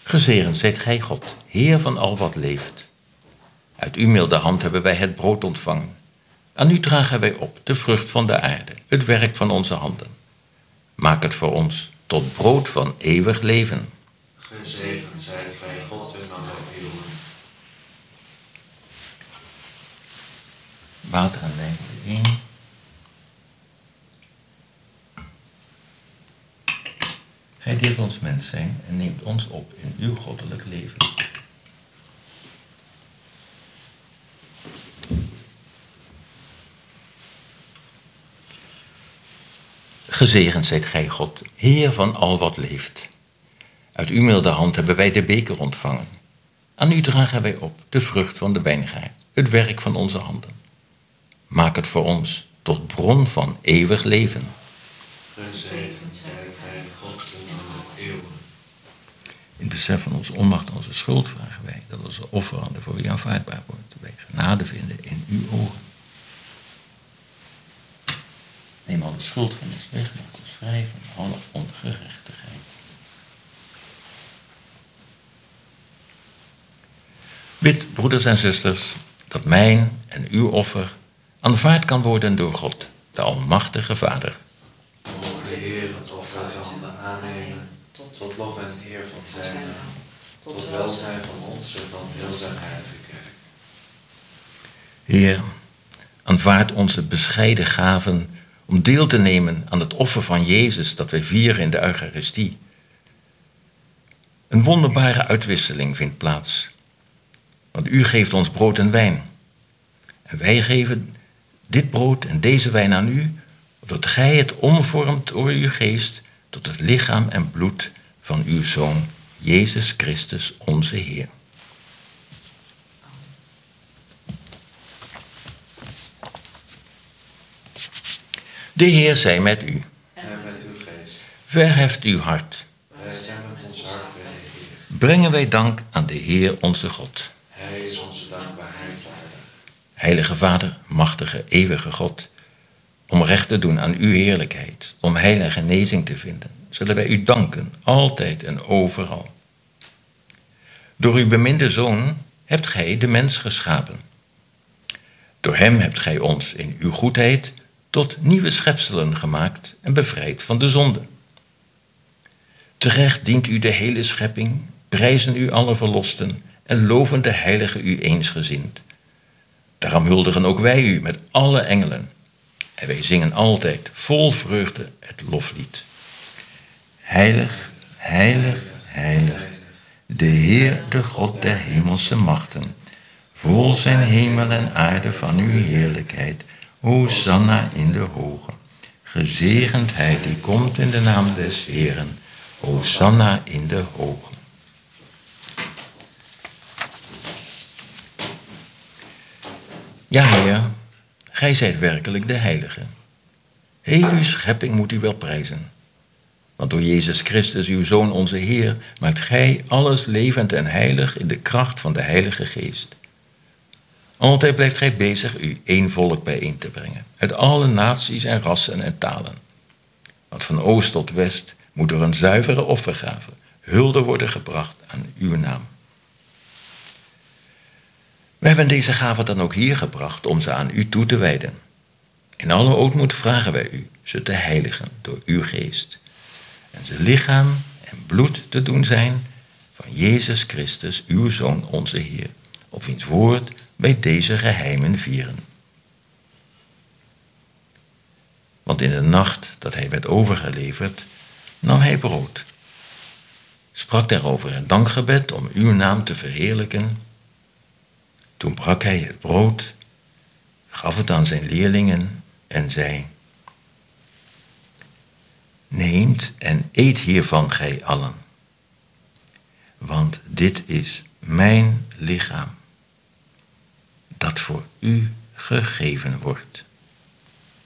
Gezegend zijt gij, God, Heer van al wat leeft. Uit uw milde hand hebben wij het brood ontvangen. Aan u dragen wij op de vrucht van de aarde, het werk van onze handen. Maak het voor ons tot brood van eeuwig leven. Gezegend zijt gij, God, in alle eeuwen. Water en wijn in. Gij deelt ons mens zijn en neemt ons op in uw goddelijk leven. Gezegend zijt gij, God, Heer van al wat leeft. Uit uw milde hand hebben wij de beker ontvangen. Aan u dragen wij op de vrucht van de wijngaard, het werk van onze handen. Maak het voor ons tot bron van eeuwig leven. Gezegend zijt gij, God, in alle eeuwen. In besef van onze onmacht en onze schuld vragen wij dat onze offeranden voor u aanvaardbaar worden, wij genade vinden in uw ogen. Neem alle schuld van ons weg, maak ons vrij van alle ongerechtigheid. Bid, broeders en zusters, dat mijn en uw offer aanvaard kan worden door God, de Almachtige Vader. Mogen de Heer het offer uit de handen aannemen, tot lof en eer van zijn naam, tot welzijn van ons en van heel zijn heilige kerk. Heer, aanvaard onze bescheiden gaven om deel te nemen aan het offer van Jezus dat wij vieren in de Eucharistie. Een wonderbare uitwisseling vindt plaats, want u geeft ons brood en wijn. En wij geven dit brood en deze wijn aan u, opdat gij het omvormt door uw geest tot het lichaam en bloed van uw Zoon, Jezus Christus, onze Heer. De Heer zij met u. En met uw geest. Verheft uw hart. Wij stemmen ons hart bij de Heer. Brengen wij dank aan de Heer onze God. Hij is onze dankbaarheid waardig. Heilige Vader, machtige, eeuwige God, om recht te doen aan uw heerlijkheid, om heil en genezing te vinden, zullen wij u danken, altijd en overal. Door uw beminde Zoon hebt gij de mens geschapen. Door hem hebt gij ons in uw goedheid tot nieuwe schepselen gemaakt en bevrijd van de zonde. Terecht dient u de hele schepping, prijzen u alle verlosten en loven de heilige u eensgezind. Daarom huldigen ook wij u met alle engelen. En wij zingen altijd vol vreugde het loflied. Heilig, heilig, heilig, de Heer, de God der hemelse machten. Vol zijn hemel en aarde van uw heerlijkheid. Hosanna in de hoge. Gezegend hij die komt in de naam des Heeren. Hosanna in de hoge. Ja, Heer, gij zijt werkelijk de Heilige. Heel uw schepping moet u wel prijzen. Want door Jezus Christus, uw Zoon, onze Heer, maakt gij alles levend en heilig in de kracht van de Heilige Geest. Altijd blijft gij bezig u één volk bijeen te brengen, uit alle naties en rassen en talen. Want van oost tot west moet door een zuivere offergave hulde worden gebracht aan uw naam. We hebben deze gave dan ook hier gebracht om ze aan u toe te wijden. In alle ootmoed vragen wij u ze te heiligen door uw geest. En ze lichaam en bloed te doen zijn van Jezus Christus, uw Zoon, onze Heer, op wiens woord wij deze geheimen vieren. Want in de nacht dat hij werd overgeleverd, nam hij brood, sprak daarover een dankgebed om uw naam te verheerlijken. Toen brak hij het brood, gaf het aan zijn leerlingen en zei: Neemt en eet hiervan gij allen, want dit is mijn lichaam, dat voor u gegeven wordt.